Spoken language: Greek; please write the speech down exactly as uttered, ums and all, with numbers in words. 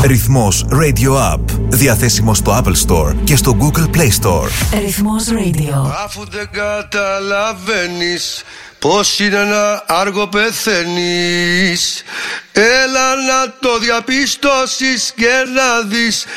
Ρυθμός Radio App. Διαθέσιμο στο Apple Store και στο Google Play Store. Ρυθμός Radio. Αφού δεν καταλαβαίνεις πως είναι ένα άργο πεθαίνεις, έλα να το διαπιστώσεις και να δεις